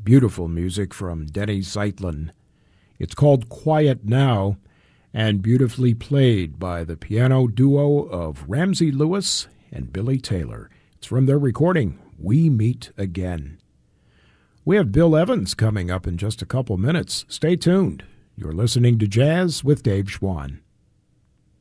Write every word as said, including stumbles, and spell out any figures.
beautiful music from Denny Zeitlin. It's called Quiet Now, and beautifully played by the piano duo of Ramsey Lewis and Billy Taylor. It's from their recording, We Meet Again. We have Bill Evans coming up in just a couple minutes. Stay tuned. You're listening to Jazz with Dave Schwann.